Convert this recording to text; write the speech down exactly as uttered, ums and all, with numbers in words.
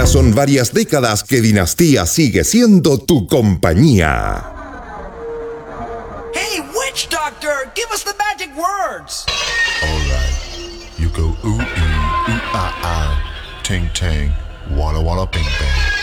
Ya son varias décadas que Dinastía sigue siendo tu compañía. Hey, witch doctor, give us the magic words. All right. You go ooh, ee, ooh, ah, ah, ting, tang, walla, walla, bing, bang.